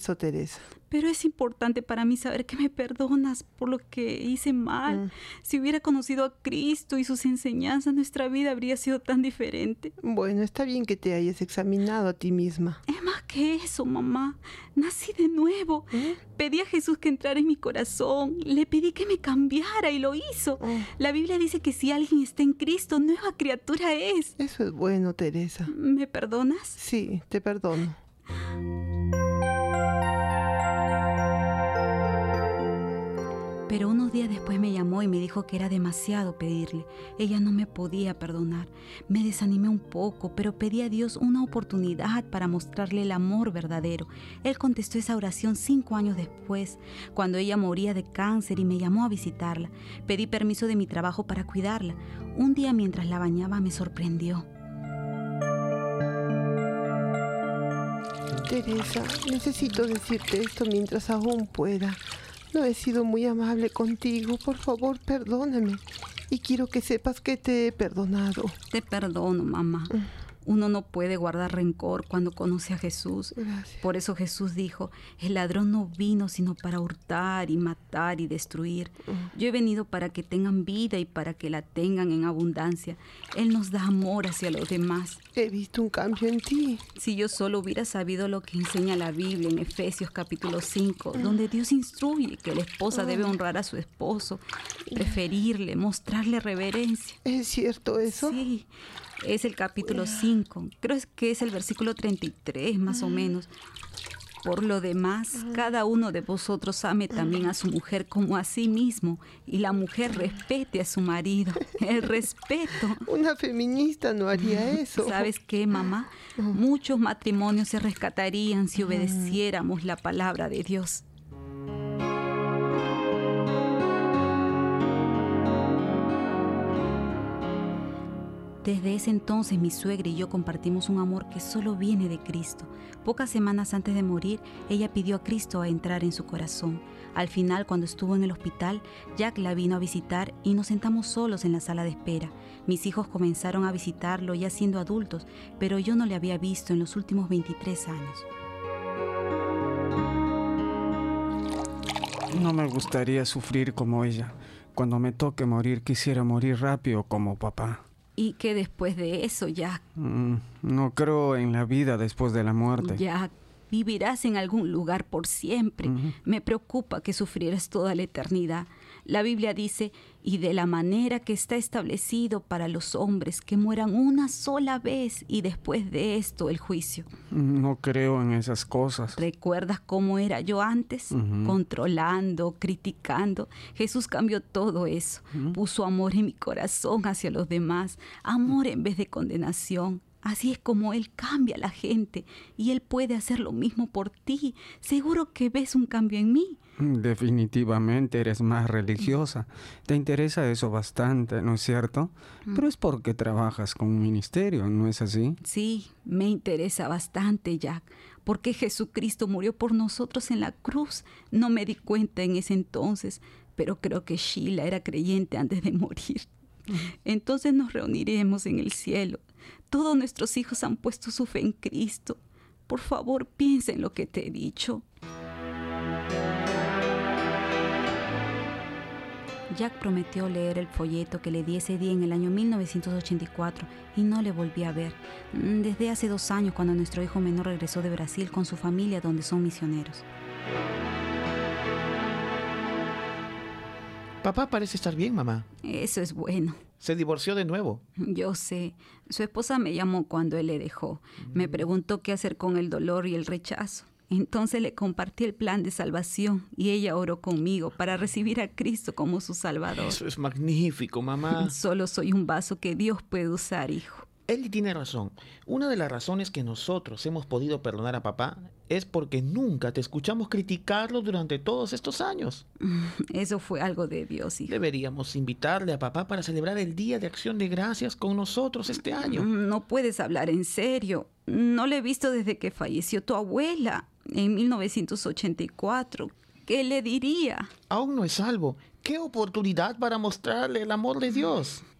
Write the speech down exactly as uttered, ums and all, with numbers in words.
eso, Teresa. Pero es importante para mí saber que me perdonas por lo que hice mal. Mm. Si hubiera conocido a Cristo y sus enseñanzas, nuestra vida habría sido tan diferente. Bueno, está bien que te hayas examinado a ti misma. Es más que eso, mamá. Nací de nuevo. ¿Eh? Pedí a Jesús que entrara en mi corazón. Le pedí que me cambiara y lo hizo. Oh. La Biblia dice que si alguien está en Cristo, nueva criatura es. Eso es bueno, Teresa. ¿Me perdonas? Sí, te perdono. Pero unos días después me llamó y me dijo que era demasiado pedirle. Ella no me podía perdonar. Me desanimé un poco, pero pedí a Dios una oportunidad para mostrarle el amor verdadero. Él contestó esa oración cinco años después, cuando ella moría de cáncer y me llamó a visitarla. Pedí permiso de mi trabajo para cuidarla. Un día mientras la bañaba me sorprendió. Teresa, necesito decirte esto mientras aún pueda. No he sido muy amable contigo. Por favor, perdóname. Y quiero que sepas que te he perdonado. Te perdono, mamá. Uno no puede guardar rencor cuando conoce a Jesús. Gracias. Por eso Jesús dijo, el ladrón no vino sino para hurtar y matar y destruir. Uh. Yo he venido para que tengan vida y para que la tengan en abundancia. Él nos da amor hacia los demás. He visto un cambio en ti. Si yo solo hubiera sabido lo que enseña la Biblia en Efesios capítulo cinco, uh. donde Dios instruye que la esposa uh. debe honrar a su esposo, preferirle, mostrarle reverencia. ¿Es cierto eso? Sí. Es el capítulo cinco, creo que es el versículo treinta y tres más o menos. Por lo demás, cada uno de vosotros ame también a su mujer como a sí mismo, y la mujer respete a su marido. El respeto. Una feminista no haría eso. ¿Sabes qué, mamá? Muchos matrimonios se rescatarían si obedeciéramos la palabra de Dios. Desde ese entonces mi suegra y yo compartimos un amor que solo viene de Cristo. Pocas semanas antes de morir, ella pidió a Cristo a entrar en su corazón. Al final, cuando estuvo en el hospital, Jack la vino a visitar y nos sentamos solos en la sala de espera. Mis hijos comenzaron a visitarlo ya siendo adultos, pero yo no le había visto en los últimos veintitrés años. No me gustaría sufrir como ella. Cuando me toque morir, quisiera morir rápido como papá. ¿Y qué después de eso, Jack? Mm, no creo en la vida después de la muerte. Jack, vivirás en algún lugar por siempre. Uh-huh. Me preocupa que sufrieras toda la eternidad. La Biblia dice, y de la manera que está establecido para los hombres que mueran una sola vez y después de esto el juicio. No creo en esas cosas. ¿Recuerdas cómo era yo antes? Uh-huh. Controlando, criticando. Jesús cambió todo eso. Uh-huh. Puso amor en mi corazón hacia los demás. Amor en vez de condenación. Así es como Él cambia a la gente y Él puede hacer lo mismo por ti. Seguro que ves un cambio en mí. Definitivamente eres más religiosa. Te interesa eso bastante, ¿no es cierto? Mm. Pero es porque trabajas con un ministerio, ¿no es así? Sí, me interesa bastante, Jack. Porque Jesucristo murió por nosotros en la cruz. No me di cuenta en ese entonces, pero creo que Sheila era creyente antes de morir. Entonces nos reuniremos en el cielo. Todos nuestros hijos han puesto su fe en Cristo. Por favor, piensa en lo que te he dicho. Jack prometió leer el folleto que le di ese día en el año mil novecientos ochenta y cuatro y no le volví a ver. Desde hace dos años, cuando nuestro hijo menor regresó de Brasil con su familia, donde son misioneros. Papá parece estar bien, mamá. Eso es bueno. Se divorció de nuevo. Yo sé. Su esposa me llamó cuando él le dejó. Mm. Me preguntó qué hacer con el dolor y el rechazo. Entonces le compartí el plan de salvación y ella oró conmigo para recibir a Cristo como su Salvador. Eso es magnífico, mamá. Solo soy un vaso que Dios puede usar, hijo. Él tiene razón. Una de las razones que nosotros hemos podido perdonar a papá es porque nunca te escuchamos criticarlo durante todos estos años. Eso fue algo de Dios, hijo. Deberíamos invitarle a papá para celebrar el Día de Acción de Gracias con nosotros este año. No puedes hablar en serio. No le he visto desde que falleció tu abuela en mil novecientos ochenta y cuatro. ¿Qué le diría? Aún no es salvo. ¡Qué oportunidad para mostrarle el amor de Dios!